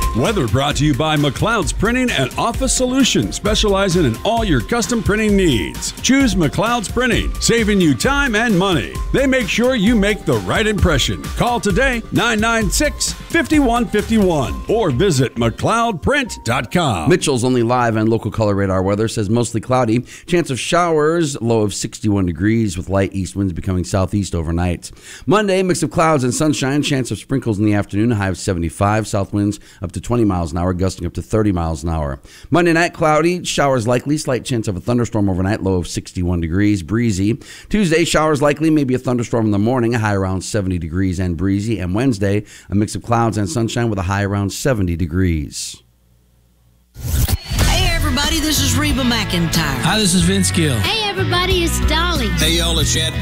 Weather brought to you by McLeod's Printing and Office Solutions, specializing in all your custom printing needs. Choose McLeod's Printing, saving you time and money. They make sure you make the right impression. Call today, 996-5151, or visit McLeodPrint.com. Mitchell's only live and local color radar weather says mostly cloudy. Chance of showers, low of 61 degrees with light east winds becoming southeast overnight. Monday, mix of clouds and sunshine. Chance of sprinkles in the afternoon, high of 75. South winds up to 20 miles an hour, gusting up to 30 miles an hour. Monday night, cloudy, showers likely, slight chance of a thunderstorm overnight, low of 61 degrees, breezy. Tuesday, showers likely, maybe a thunderstorm in the morning, a high around 70 degrees and breezy. And Wednesday, a mix of clouds and sunshine with a high around 70 degrees. Hey everybody, this is Reba McEntire. Hi, this is Vince Gill. Hey everybody, it's Dolly. Hey y'all, it's Chad